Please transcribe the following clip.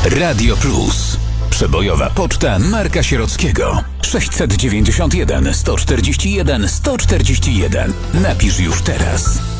Radio Plus. Przebojowa poczta Marka Sierockiego. 691 141 141. Napisz już teraz.